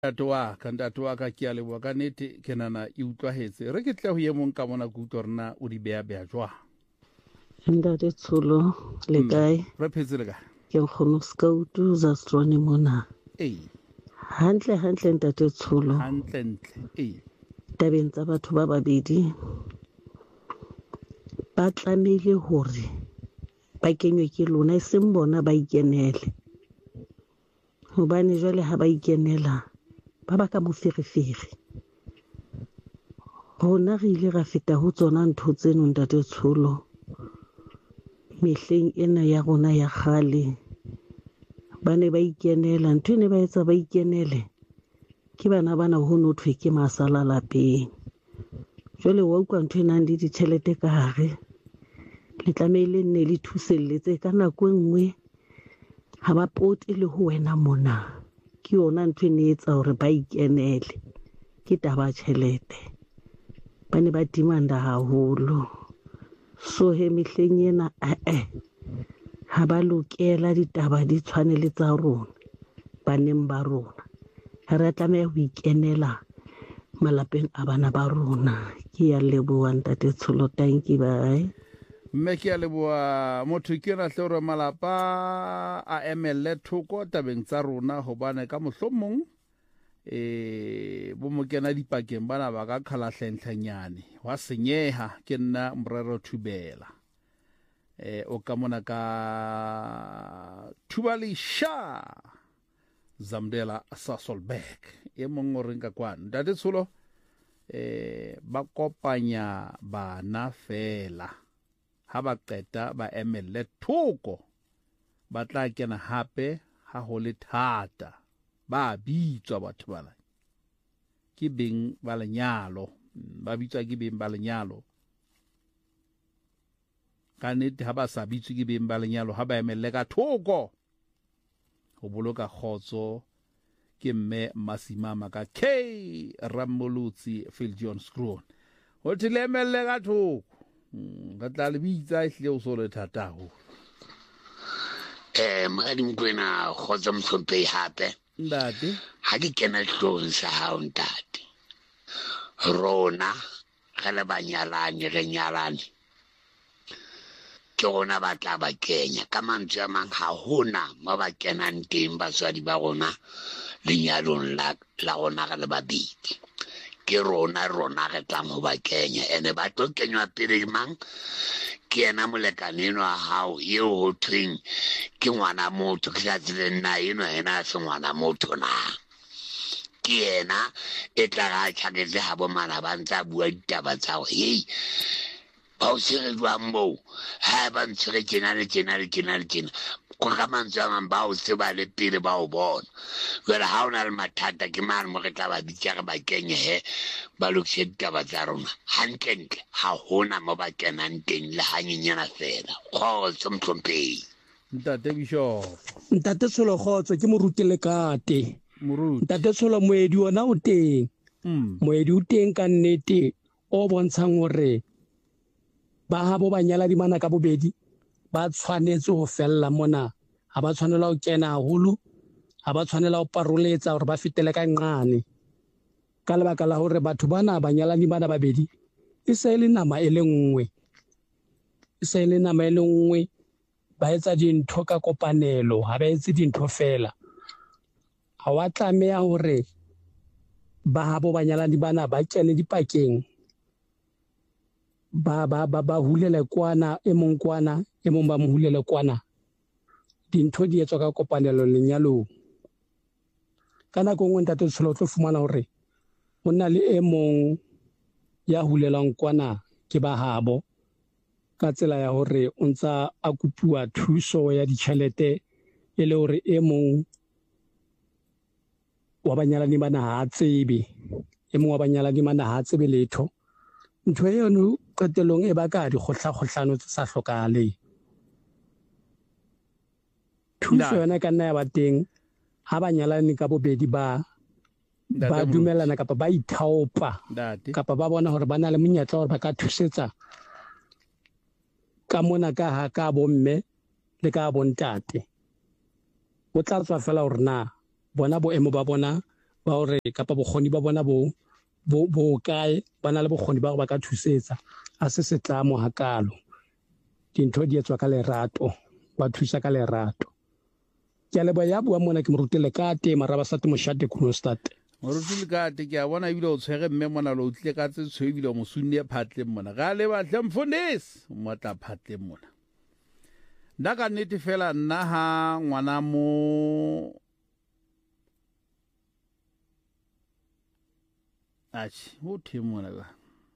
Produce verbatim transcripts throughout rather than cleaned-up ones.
ntate wa ka ntate wa ka ke a leboa ka nnete ke nana e utlwahetse re ke tle ho ye mong ka mona ke utlwa rena o di beya beya jwang Ntate Tsholo le kae re phetse le kae ke nkgono Scoutu za strone mona ee hantle hantle Ntate Tsholo hantle ntle ee tabeng tsa batho ba babedi ba tlamehile hore ba kenywe ke lona e seng bona ba ikenele hobane jwale ha ba ikenela ba baka moferefere rona re ile ra feta ho tsona ntho tseno Ntate Tsholo mehleng ena ya rona ya kgale ba ne ba ikenela ntho ne ba etsa ba ikenele ke bana bana ho no thwe ke masala lapeng jwale wa utlwa ntho e nang le ditjhelete ka hare le tlamehile nne le thuselletse ka nako e nngwe ha ba poti le ho wena mona ke yona ntho e ne etsa hore ba ikenele ke taba tjhelete ba ne ba dimanda haholo so he mehleng ena eh ha ba lokela ditaba di tshwanele tsa rona baneng ba rona re tlameha ho ikenela malapeng a bana ba rona ke ya leboha Ntate Tsholo thank you bye mme ke a leboa motho ke na hle hore malapa a emelle thoko tabeng tsa rona hobane ka mohlomong eh bo mo kena dipakeng bana ba ka khalahlenhlanyane wa senyeha ke nna morero thubela eh o ka mona ka Thubalisha Zamdela Sasolburg e mong o renka kwa Ntate Tsholo eh ba kopanya bana fela ha ba qeta ba emelle thoko ba tla kena hape ha ho le thata ba bitswa batho bana ke beng ba lenyalo ba bitswa ke beng ba lenyalo ka nnete ha ba sa bitswe ke beng ba lenyalo ha ba emelle ka thoko ho boloka khotso ke mme Masimama ka K Ramolutsi Phil John Scroon ho tilemelle ka thoko ga tla le bitsa ehle o so le thata ho eh madi mkwena khotso mhlophe hape ndate ha ke kena hlong sa hao ntate rona ga le banyalane re nyalane ke rona ba tla ba kenya ka mantswe a mang ha hona ma ba kenang teng batswadi ba rona lenyalong la la rona ga le babedi ke rona rona re tlang ho ba kenya ene ba tlo kenywa pele mang ke ena molekane wa hao eo ho thweng ke ngwana motho ke sa tsile nna eno ena se ngwana motho na ke ena e tla ga tshaketse ha bo mana ba ntsa bua ditaba tsa ho hey ba o sirelwang moo ha ba ntshire tjena le tjena le tjena le tjena kwa ka mantswe a mang ba o tseba le pele ba o bona jwale ha o na le mathata ke mane mo re tla ba bitsa re ba kenye he ba lokise ditaba tsa rona hantlentle ha hona mo ba kenang teng le hanyenyana fela kgotso mhlompheng ntate Bishop Ntate Tsholo kgotso ke moruti le kate moruti Ntate Tsholo moedi ona o teng mm moedi o teng ka nnete o bontshang hore ba ha bo banyala di mana ka bobedi ba tshwanetse ho fella mona ha ba tshwanela ho kena haholo ha ba tshwanela ho paroletsa hore ba fetele ka nqane ka lebaka la hore batho bana banyala di bana babedi e se le nama e le nngwe e se le nama e le nngwe ba etsa dintho ka kopanelo ha ba etse dintho fela ha wa tlameha hore ba ha bo banyala di bana ba kene dipakeng ba ba ba ba hulele kwana e mong kwana e mong ba mo hulele kwana dintho di etswa ka kopanelo lenyalong ka nako ngwe Ntate Tsholo tlo fumana hore ho na le e mong ya hulelang kwana ke ba habo ka tsela ya hore o ntsa a kopuwa thuso ya ditjhelete e le hore e mong wa banyalani bana ha tsebe e mong wa banyalani bana ha tsebe letho ntho e yona qetelong e baka dikgohla kgohlano tse sa hlokahale thuso yona ka nna ya ba teng ha banyalani ka bobedi ba ba dumelana kapa ba ithaopa kapa ba bona hore ba na le monyetla hore ba ka thusetsa ka mona ka ha ka bomme le ka bontate o tla tswa fela hore na bona boemo ba bona ba hore kapa bokgoni ba bona bo bo bo kae ba na le bokgoni ba ba ka thusetsa a se setlamo hakalo dintho di etswa ka lerato ba thusa ka lerato ke a leboha ya bua mona ke morutile ka te maraba sa Moshate Kroonstad morutile ka te ke a bona ebile o tshwege mme mona lo tlile ka tse tshwe ebile mo sunne phatle mona ga le batle mfundisi mo tla phatle mona nda ka nnete fela nna ha ngwana mo achi ho themona ka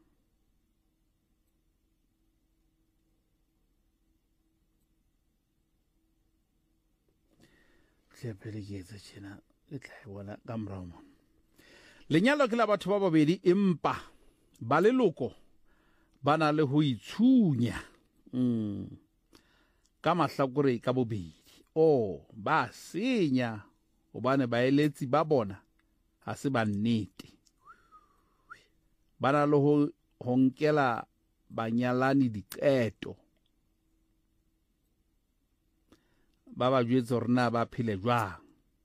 tlepele ke etsa tjena le tla bona ka morao mona lenyalo ke la batho ba babedi empa ba leloko ba na le ho itshunya mm ka mahlakore ka bobedi o ba senya hobane ba eletsi ba bona ha se ba nnete ba na le ho honkela banyalani diqeto ba ba jwetsa hore na ba phile jwang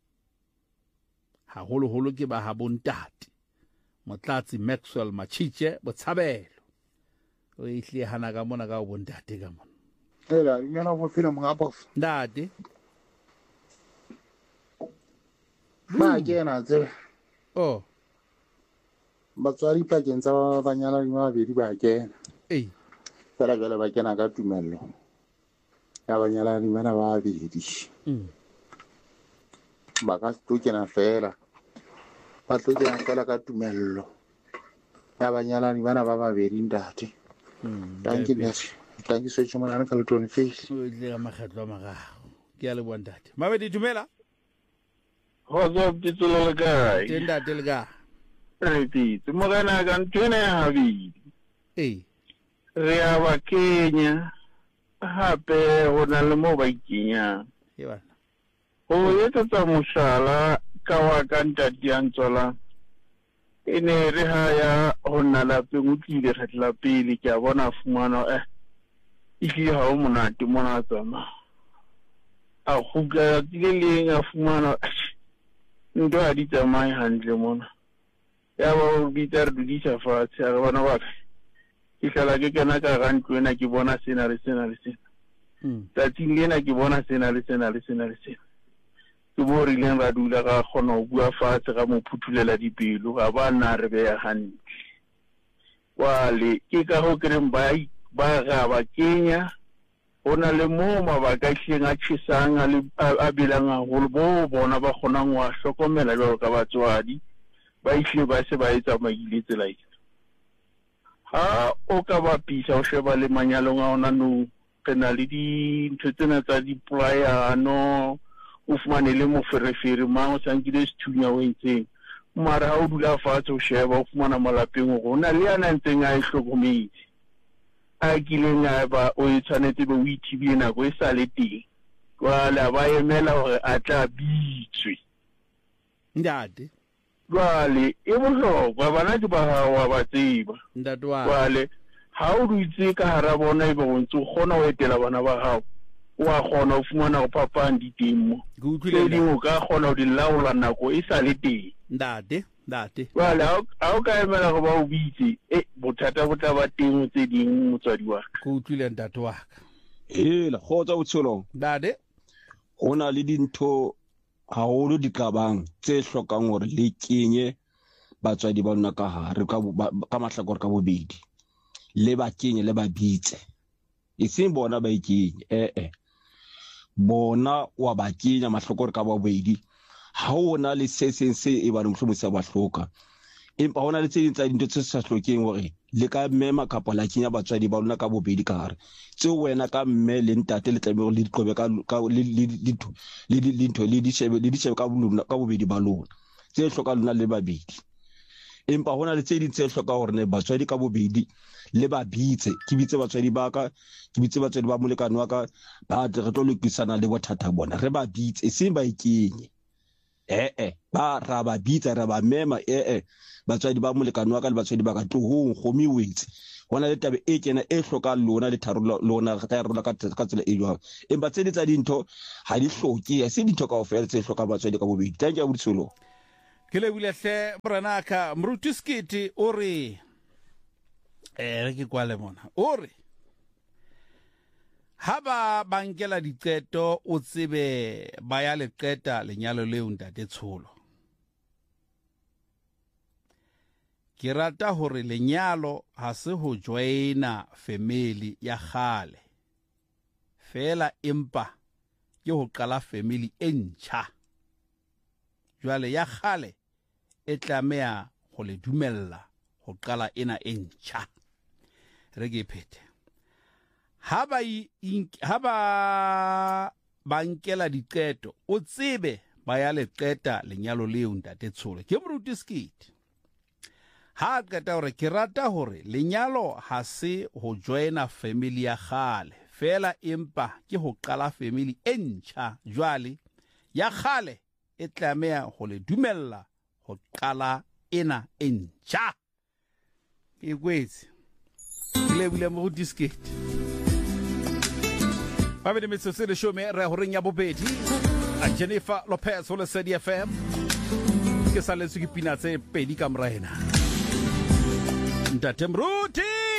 haholo holo ke ba ha bontate Motlatsi Maxwell Machitse Botshabelo o ihle hana ka mona ka bontate ka mona ela ngena go phela mo ngapa ndate ba kena tse oh batswari pa ke ntsa ba banyala di mabedi ba kena eh fela jale ba kena ka tumello ya banyala di bana ba babedi mm ba ka tlo kena fela ba tlo kena fela ka tumello ya banyala di bana ba babedi ndate mm thank you thank you so much mona ka lotone face o ile ga makgetlo magago ke a le bontate mabedi dumela ho zo ditlo le kae tenda telga reti tsmogana ka ntwena ya habedi eh re a ba Kenya hape ho na le mo ba ikenya e bana ho etsa moshala ka wa ka ntati ya ntsola ene re ha ya ho na la pengutlile re tla pele ke a bona fumana eh ifi ha o monate mona tsama a khuga dileng a fumana ndo a di tsamai hantle mona ya ba bitsa re dudisa fatshe a bona ba ke hlala ke kana ka ga ntwena ke bona sena le sena le sena mm tatsi lena ke bona sena le sena le sena le sena ke bo re leng ra dula ga khona o bua fatshe ga mo phuthulela dipelo ga ba na re be ya hantle wale ke ka ho krem ba ba ga ba Kenya ona le mo mabaka hleng a tshesang a le a bilang a go bo bona ba khona ngwa hlokomela jwa ka batswadi ba ihle ba se ba etsa maile tsela ena ha o ka ba pisa o sheba le manyalong a ona no pena le di ntse tsena tsa di playa no o fumane le mo ferefere ma o sankile sethunya o entseng mara ha o dula fatshe o sheba o fumana malapeng go na le yana ntseng a ihlokometse a kileng a ba o tshwanetse be o ithibile nako e sa le teng kwala ba emela hore a tla bitswe ndate Wale, e bohlokwa bana di ba hawa ba tseba. ndate wa Wale, ha o dutse ka hara bona e be o ntse o kgona ho etela bana ba hao. Wa kgona ho fumana go papang diteng mo. go utlwile Tse ding o ka kgona ho di laola nako e sa le teng. ndate ndate Wale, ha o ka emela go ba o bitse, eh bothata bo tla ba teng tse ding motswadi wa ka. go utlwile ndate wa ka hela khotsa botshelong ndate hona le dintho haholo diqabang tse hlokang hore le kenye batswadi ba lona ka hare ka ka mahlakore ka bobedi le ba kenye le ba bitse e seng bona ba ikenye eh eh bona wa ba kenya mahlakore ka bobedi ha ona le se seng se e ba mohlomose ba hloka empa hona le tse ding tsa dintho tse sa hlokeng hore le ka mema kapa la kenya batswadi ba lona ka bobedi ka hare tse wena ka mme le ntate le tlamehile le diqobe ka le le le dintho le di shebe le di shebe ka bolona ka bobedi ba lona tse hloka lona le babedi empa hona le tse ding tse hloka hore ne batswadi ka bobedi le ba bitse ke bitse batswadi ba ka ke bitse batswadi ba molekane wa ka ba re tlo lokisana le bothata bona re ba bitse e seng ba ikenye eh eh ba ra ba bitsa ra ba mema eh eh batswadi ba molekane wa ka le batswadi ba ka tlohong gomi wetse hona le tabe e kena e hloka lona le tharollo lona ga ta rola ka ka tsela e jwang empa tse di tsa dintho ha di hloke se dintho kaofela tse hloka batswadi ka bobedi thank you a botsolo ke lebile hle Branaka Mruti Skiti o re eh re ke kwale mona o re ha ba bankela diqeto o tsebe ba ya leqeta lenyalo leo ntate Tsholo ke rata hore lenyalo ha se ho joina family ya khale fela empa ke ho qala family e ntjha jwale ya khale e tlamea go le dumella go qala ena e ntjha re ke phete ha ba ha ba bankela diqeto o tsebe ba ya leqeta lenyalo leo ntate Tsholo ke Mruti Skiti ha qeta hore ke rata hore lenyalo ha se ho joina family ya khale fela empa ke ho qala family e ntjha jwale ya khale e tlamea go le dumella go qala ena e ntjha ke kwetse le bile Mruti Skiti ba be metso se le shome re ho reng ya bobedi a Jennifer Lopez ho le C D F M ke sa le tse ke pina tse pedi ka mraena ntate Mruti